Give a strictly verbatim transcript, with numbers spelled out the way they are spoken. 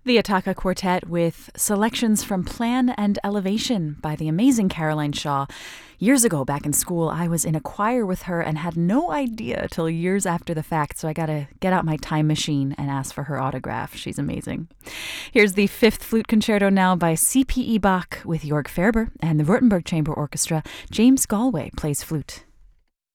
The Ataka Quartet with selections from Plan and Elevation by the amazing Caroline Shaw. Years ago, back in school, I was in a choir with her and had no idea till years after the fact, so I gotta get out my time machine and ask for her autograph. She's amazing. Here's the Fifth Flute Concerto now by C P E Bach with Jörg Ferber and the Württemberg Chamber Orchestra. James Galway plays flute.